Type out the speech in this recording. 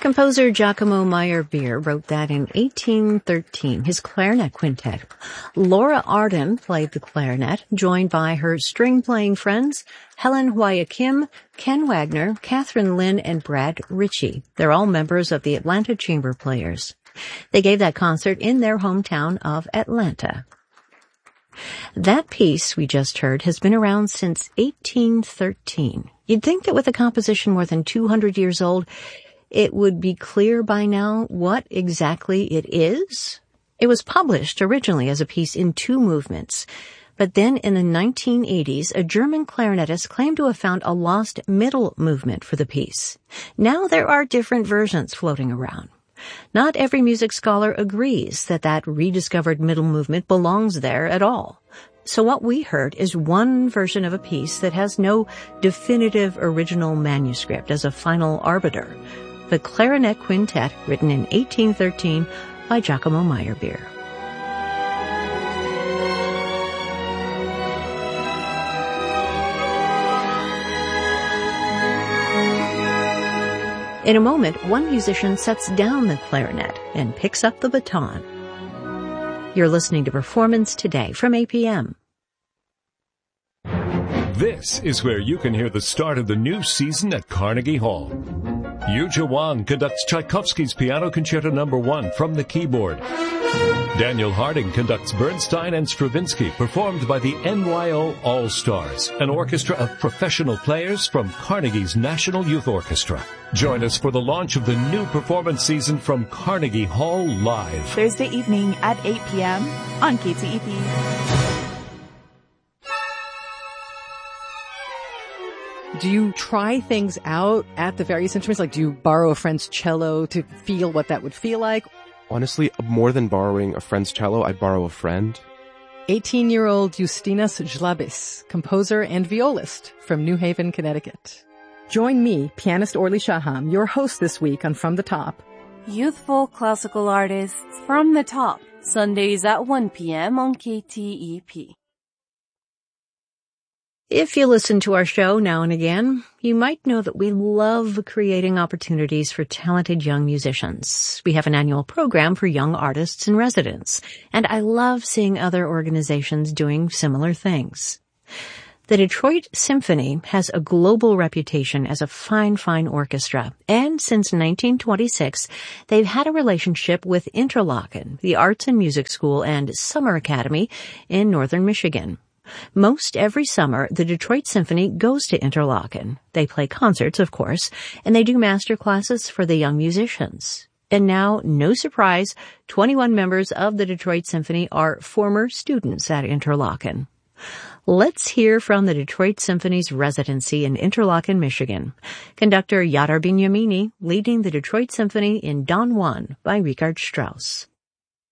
Composer Giacomo Meyerbeer wrote that in 1813, his clarinet quintet. Laura Arden played the clarinet, joined by her string-playing friends, Helen Joachim, Ken Wagner, Catherine Lynn, and Brad Ritchie. They're all members of the Atlanta Chamber Players. They gave that concert in their hometown of Atlanta. That piece we just heard has been around since 1813. You'd think that with a composition more than 200 years old, it would be clear by now what exactly it is. It was published originally as a piece in 2 movements, but then in the 1980s, a German clarinetist claimed to have found a lost middle movement for the piece. Now there are different versions floating around. Not every music scholar agrees that rediscovered middle movement belongs there at all. So what we heard is one version of a piece that has no definitive original manuscript as a final arbiter. The Clarinet Quintet, written in 1813 by Giacomo Meyerbeer. In a moment, one musician sets down the clarinet and picks up the baton. You're listening to Performance Today from APM. This is where you can hear the start of the new season at Carnegie Hall. Yuja Wang conducts Tchaikovsky's Piano Concerto No. 1 from the keyboard. Daniel Harding conducts Bernstein and Stravinsky, performed by the NYO All-Stars, an orchestra of professional players from Carnegie's National Youth Orchestra. Join us for the launch of the new performance season from Carnegie Hall Live. Thursday evening at 8 p.m. on KTEP. Do you try things out at the various instruments? Like, do you borrow a friend's cello to feel what that would feel like? Honestly, more than borrowing a friend's cello, I borrow a friend. 18-year-old Justinas Žlabis, composer and violist from New Haven, Connecticut. Join me, pianist Orly Shaham, your host this week on From the Top. Youthful classical artists from the top, Sundays at 1 p.m. on KTEP. If you listen to our show now and again, you might know that we love creating opportunities for talented young musicians. We have an annual program for young artists and residents, and I love seeing other organizations doing similar things. The Detroit Symphony has a global reputation as a fine, fine orchestra, and since 1926, they've had a relationship with Interlochen, the Arts and Music School and Summer Academy in northern Michigan. Most every summer, the Detroit Symphony goes to Interlochen. They play concerts, of course, and they do master classes for the young musicians. And now, no surprise, 21 members of the Detroit Symphony are former students at Interlochen. Let's hear from the Detroit Symphony's residency in Interlochen, Michigan. Conductor Yadar Binyamini leading the Detroit Symphony in Don Juan by Richard Strauss.